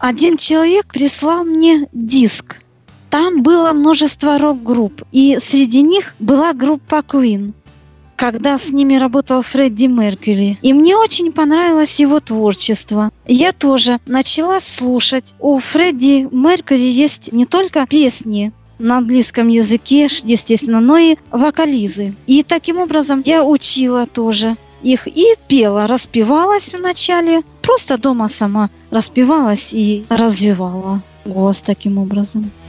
один человек прислал мне диск. Там было множество рок-групп, и среди них была группа Queen, когда с ними работал Фредди Меркьюри. И мне очень понравилось его творчество. Я тоже начала слушать. У Фредди Меркьюри есть не только песни на английском языке, естественно, но и вокализы. И таким образом я учила тоже их и пела, распевалась вначале, просто дома сама распевалась и развивала голос таким образом.